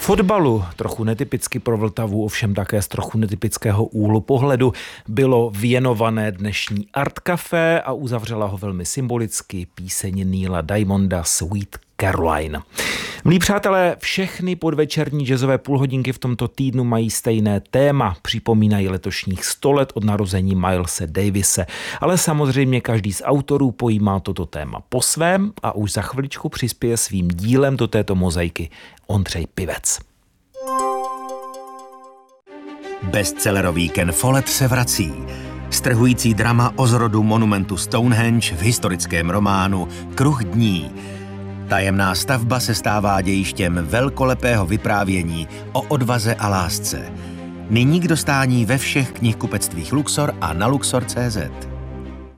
Fotbalu, trochu netypicky pro Vltavu, ovšem také z trochu netypického úhlu pohledu, bylo věnované dnešní Art Café a uzavřela ho velmi symbolicky píseň Neila Diamonda Sweet Caroline. Milí přátelé, všechny podvečerní jazzové půlhodinky v tomto týdnu mají stejné téma, připomínají letošních 100 let od narození Milese Davise, ale samozřejmě každý z autorů pojímá toto téma po svém a už za chviličku přispěje svým dílem do této mozaiky Ondřej Pivec. Bestsellerový Ken Follett se vrací. Strhující drama o zrodu monumentu Stonehenge v historickém románu Kruh dní. Tajemná stavba se stává dějištěm velkolepého vyprávění o odvaze a lásce. Nyní k dostání ve všech knihkupectvích Luxor a na Luxor.cz.